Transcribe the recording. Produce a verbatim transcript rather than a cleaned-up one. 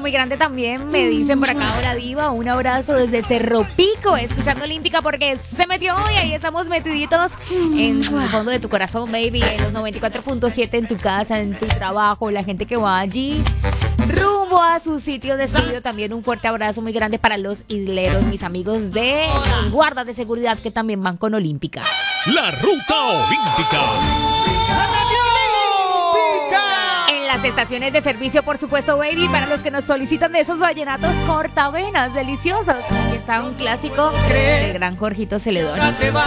muy grande también. Me dicen por acá, hola diva, un abrazo desde Cerro Pico, escuchando Olímpica porque se metió hoy. Ahí estamos metiditos en el fondo de tu corazón, baby. En los noventa y cuatro punto siete, en tu casa, en tu trabajo, la gente que va allí rumbo a su sitio de estudio. También un fuerte abrazo muy grande para los isleros, mis amigos de los guardas de seguridad que también van con Olímpica. La Ruta Olímpica. En las estaciones de servicio, por supuesto, baby, para los que nos solicitan de esos vallenatos cortavenas deliciosos. Aquí está un clásico del gran Jorgito Celedón.